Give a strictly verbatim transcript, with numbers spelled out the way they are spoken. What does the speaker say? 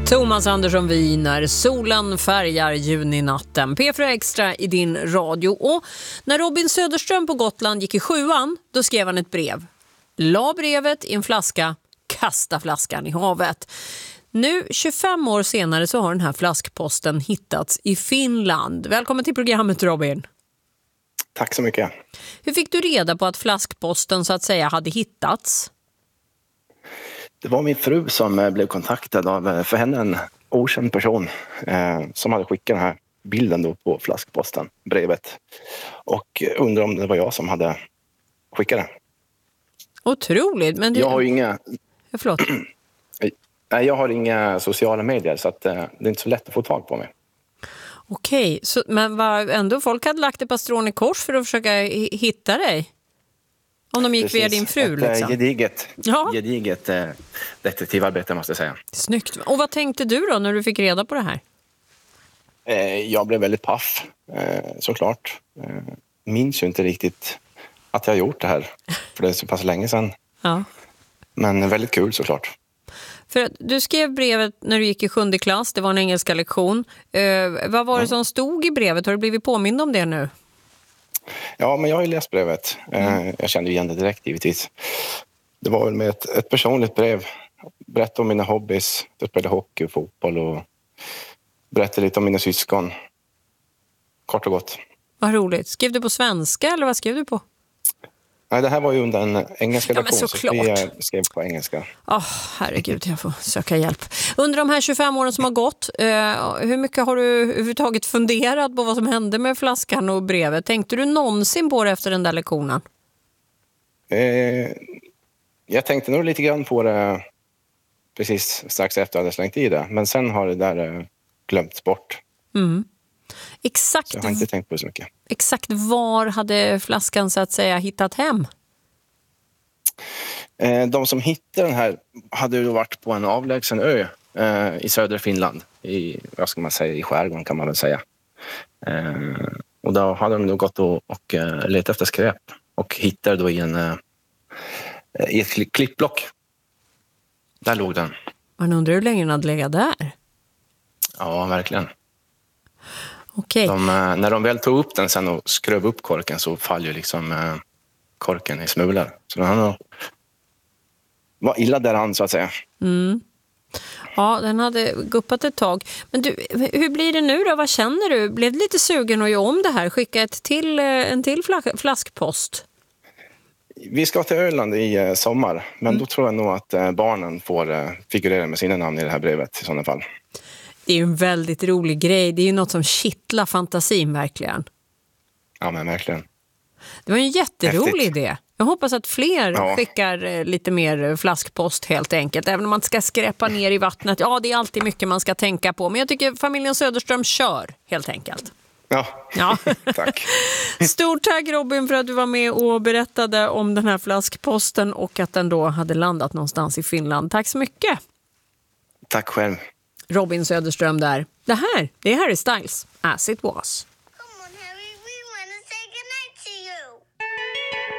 Thomas Andersson Wiener, solen färgar juninatten. P fyra Extra i din radio. Och när Robin Söderström på Gotland gick i sjuan, då skrev han ett brev. La brevet i en flaska, kasta flaskan i havet. Nu, tjugofem år senare, så har den här flaskposten hittats i Finland. Välkommen till programmet, Robin. Tack så mycket. Hur fick du reda på att flaskposten så att säga hade hittats? Det var min fru som blev kontaktad av, för henne, en okänd person eh, som hade skickat den här bilden då på flaskposten, brevet. Och undrar om det var jag som hade skickat det. Otroligt. Men du... Jag har ju inga... Förlåt. Nej, jag har inga sociala medier, så att, eh, det är inte så lätt att få tag på mig. Okej, så, men var ändå folk hade lagt ett par strån i kors för att försöka hitta dig? Om de gick Precis. Via din fru, ett, liksom. Gediget, ja. gediget eh, detektivarbete, måste jag säga. Snyggt. Och vad tänkte du då när du fick reda på det här? Eh, jag blev väldigt paff, eh, såklart. Eh, minns ju inte riktigt att jag gjort det här, för det är så pass länge sedan. Ja. Men väldigt kul, såklart. För att du skrev brevet när du gick i sjunde klass, det var en engelska lektion. Eh, vad var det som stod i brevet? Har du blivit påmind om det nu? Ja, men jag har ju läst brevet. Mm. Jag kände igen det direkt, givetvis. Det var väl med ett, ett personligt brev. Berätta om mina hobbys. Jag spelade hockey och fotboll och berätta lite om mina syskon. Kort och gott. Vad roligt. Skrev du på svenska eller vad skrev du på? Nej, det här var ju under en engelska ja, lektion, så vi skrev på engelska. Åh, oh, herregud, jag får söka hjälp. Under de här tjugofem åren som har gått, eh, hur mycket har du överhuvudtaget funderat på vad som hände med flaskan och brevet? Tänkte du någonsin på det efter den där lektionen? Eh, jag tänkte nog lite grann på det precis strax efter jag hade slängt i det. Men sen har det där eh, glömts bort. Mm. Exakt, så jag har inte tänkt på det så mycket. Exakt var hade flaskan så att säga hittat hem? Eh, de som hittade den här hade ju varit på en avlägsen ö eh, i södra Finland. I, vad ska man säga, i skärgården kan man väl säga. Eh, och då hade de nog gått och, och uh, letat efter skräp. Och hittade då i, en, uh, i ett klippblock. Där låg den. Man undrar hur länge den hade legat där? Ja, verkligen. Okay. De, när de väl tog upp den sen och skröv upp korken så faller ju liksom eh, korken i smulor. Så den var illa däran, så att säga. Mm. Ja, den hade guppat ett tag. Men du, hur blir det nu då? Vad känner du? Blev du lite sugen att göra om det här? Skicka ett till, en till flaskpost? Vi ska till Öland i eh, sommar. Men mm. då tror jag nog att eh, barnen får eh, figurera med sina namn i det här brevet i sådana fall. Det är ju en väldigt rolig grej. Det är ju något som kittlar fantasin verkligen. Ja, men verkligen. Det var en jätterolig Häftigt. idé. Jag hoppas att fler ja. skickar lite mer flaskpost helt enkelt. Även om man ska skräpa ner i vattnet. Ja, det är alltid mycket man ska tänka på. Men jag tycker familjen Söderström kör helt enkelt. Ja, ja. tack. Stort tack Robin för att du var med och berättade om den här flaskposten och att den då hade landat någonstans i Finland. Tack så mycket. Tack själv. Robin Söderström där. Det här, det är Harry Styles, As It Was.